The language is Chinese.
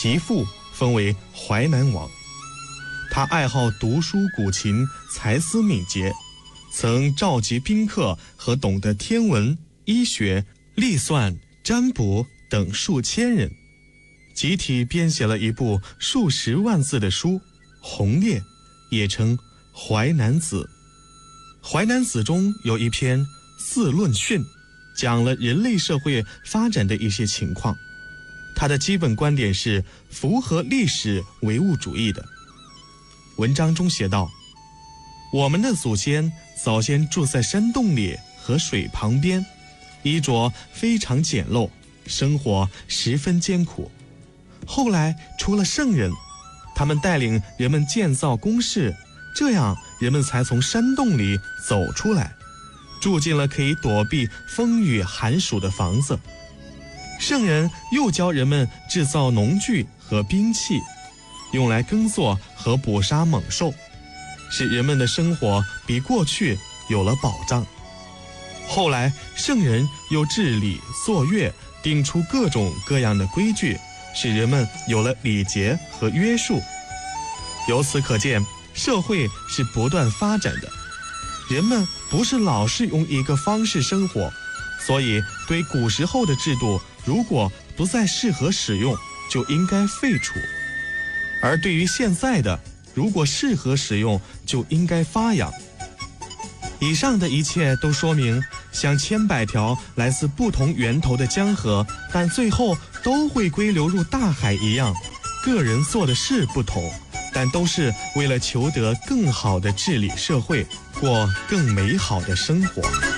其父封为淮南王。他爱好读书古琴，才思敏捷，曾召集宾客和懂得天文、医学、历算、占卜等数千人，集体编写了一部数十万字的书《鸿烈》，也称《淮南子》。《淮南子》中有一篇《四论训》，讲了人类社会发展的一些情况。他的基本观点是符合历史唯物主义的。文章中写道：我们的祖先早先住在山洞里和水旁边，衣着非常简陋，生活十分艰苦。后来出了圣人，他们带领人们建造宫室，这样人们才从山洞里走出来，住进了可以躲避风雨寒暑的房子。圣人又教人们制造农具和兵器，用来耕作和捕杀猛兽，使人们的生活比过去有了保障。后来圣人又治理作乐，定出各种各样的规矩，使人们有了礼节和约束。由此可见，社会是不断发展的，人们不是老是用一个方式生活，所以对古时候的制度如果不再适合使用，就应该废除；而对于现在的，如果适合使用，就应该发扬。以上的一切都说明，像千百条来自不同源头的江河，但最后都会归流入大海一样，个人做的事不同，但都是为了求得更好的治理社会，过更美好的生活。